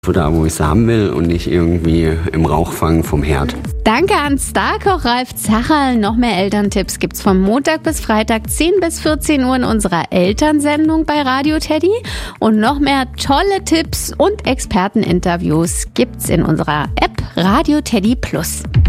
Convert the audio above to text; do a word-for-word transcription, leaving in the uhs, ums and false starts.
Da, wo ich es haben will und nicht irgendwie im Rauchfang vom Herd. Danke an Starkoch Ralf Zacherl. Noch mehr Elterntipps gibt's von Montag bis Freitag zehn bis vierzehn Uhr in unserer Elternsendung bei Radio Teddy. Und noch mehr tolle Tipps und Experteninterviews gibt's in unserer App Radio Teddy Plus.